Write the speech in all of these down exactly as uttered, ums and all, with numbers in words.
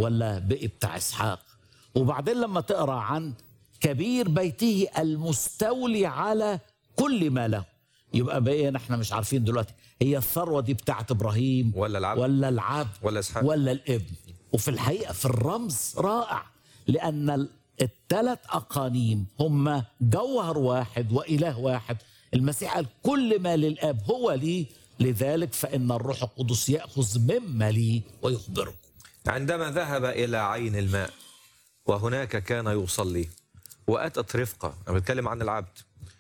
ولا بقي بتاع إسحاق؟ وبعدين لما تقرأ عن كبير بيته المستولي على كل ما له، يبقى بقينا احنا مش عارفين دلوقتي هي الثروة دي بتاعت إبراهيم ولا العبد ولا العبد ولا إسحاق ولا الابن. وفي الحقيقة في الرمز رائع، لأن الثلاث أقانيم هم جوهر واحد وإله واحد. المسيح قال كل ما للآب هو لي، لذلك فإن الروح القدس يأخذ مما لي ويخبركم. عندما ذهب إلى عين الماء وهناك كان يصلي، وأتت رفقة، أنا بتكلم عن العبد،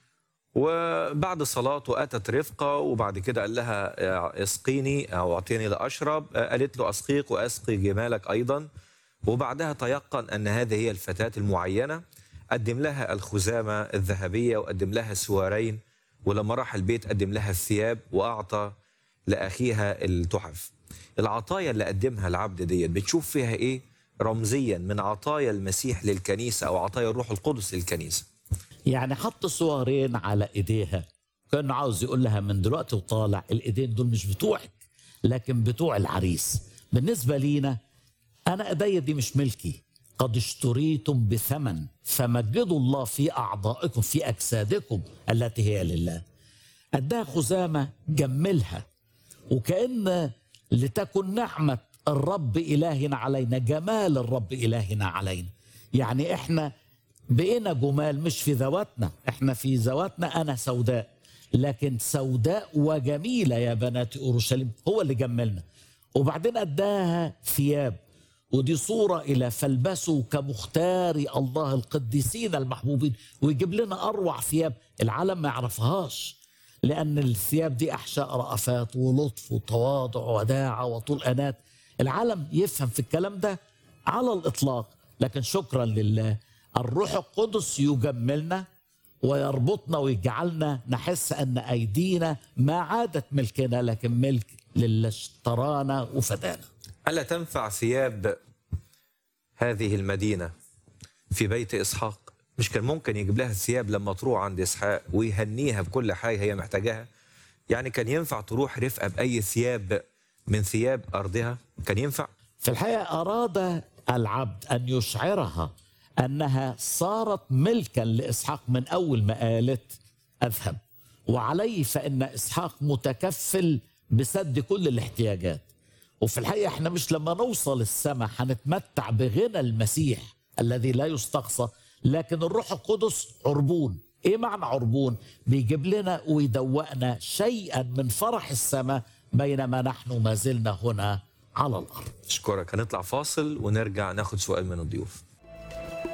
وبعد صلاته أتت رفقة وبعد كده قال لها اسقيني أو أعطيني لأشرب، قالت له أسقيك وأسقي جمالك أيضا. وبعدها تيقن أن هذه هي الفتاة المعينة، قدم لها الخزامة الذهبية وقدم لها سوارين، ولما راح البيت قدم لها الثياب وأعطى لأخيها التحف. العطايا اللي قدمها العبد ديت بتشوف فيها إيه رمزيا من عطايا المسيح للكنيسة أو عطايا الروح القدس للكنيسة؟ يعني حط صورين على ايديها، كان عاوز يقول لها من دلوقتي وطالع الايدين دول مش بتوعك لكن بتوع العريس. بالنسبه لينا انا ايديا دي مش ملكي، قد اشتريتم بثمن فمجدوا الله في اعضائكم في اجسادكم التي هي لله. اداها خزامه جملها، وكأن لتكن نعمه الرب الهنا علينا، جمال الرب الهنا علينا. يعني احنا بقينا جمال مش في ذواتنا، احنا في ذواتنا انا سوداء، لكن سوداء وجميله يا بنات اورشليم هو اللي جملنا. وبعدين اداها ثياب، ودي صوره الى فالبسوا كمختاري الله القديسين المحبوبين، ويجيب لنا اروع ثياب العالم ما يعرفهاش، لان الثياب دي احشاء رأفات ولطف وتواضع وداعه وطول انات. العالم يفهم في الكلام ده على الاطلاق، لكن شكرا لله الروح القدس يجملنا ويربطنا ويجعلنا نحس أن أيدينا ما عادت ملكنا لكن ملك للي اشترانا وفدانا. ألا تنفع ثياب هذه المدينة في بيت إسحاق؟ مش كان ممكن يجيب لها الثياب لما تروح عند إسحاق ويهنيها بكل حاجة هي محتاجاها؟ يعني كان ينفع تروح رفقة بأي ثياب من ثياب أرضها؟ كان ينفع؟ في الحقيقة أراد العبد أن يشعرها أنها صارت ملكا لإسحاق من أول ما قالت أذهب، وعليه فإن إسحاق متكفل بسد كل الاحتياجات. وفي الحقيقة احنا مش لما نوصل السماء هنتمتع بغنى المسيح الذي لا يستقصى، لكن الروح القدس عربون. ايه معنى عربون؟ بيجيب لنا ويدوقنا شيئا من فرح السماء بينما نحن ما زلنا هنا على الأرض. أشكرك. هنطلع فاصل ونرجع ناخد سؤال من الضيوف.